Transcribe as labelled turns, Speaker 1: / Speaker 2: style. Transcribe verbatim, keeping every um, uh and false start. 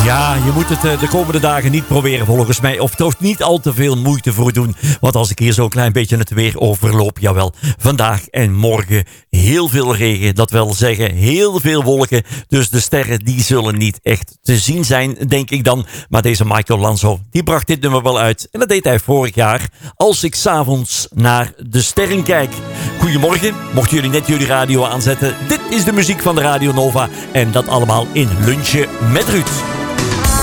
Speaker 1: Ja, je moet het de komende dagen niet proberen volgens mij. Of toch niet al te veel moeite voor doen. Want als ik hier zo'n klein beetje het weer overloop. Jawel, vandaag en morgen heel veel regen. Dat wil zeggen heel veel wolken. Dus de sterren die zullen niet echt te zien zijn, denk ik dan. Maar deze Michael Lanzo, die bracht dit nummer wel uit. En dat deed hij vorig jaar. Als ik 's avonds naar de sterren kijk. Goedemorgen, mochten jullie net jullie radio aanzetten. Dit is de muziek van de Radio Nova. En dat allemaal in Lunchen met Ruud.